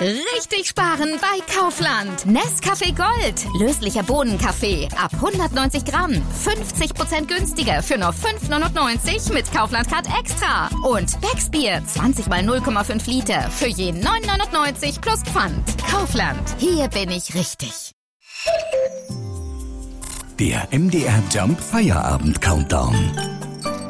Richtig sparen bei Kaufland. Nescafé Gold. Löslicher Bohnenkaffee. Ab 190 Gramm. 50% günstiger für nur 5,99 mit Kaufland Card Extra. Und Becksbier. 20 mal 0,5 Liter. Für je 9,99 plus Pfand. Kaufland. Hier bin ich richtig. Der MDR Jump Feierabend Countdown.